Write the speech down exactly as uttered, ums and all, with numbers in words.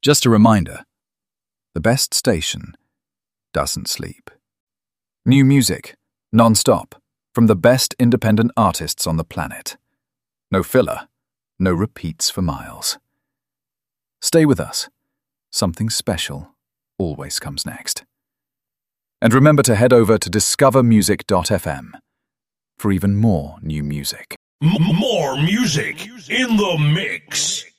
Just a reminder, the best station doesn't sleep. New music, non-stop, from the best independent artists on the planet. No filler, no repeats for miles. Stay with us. Something special always comes next. And remember to head over to discover music dot f m for even more new music. M- more music in the mix.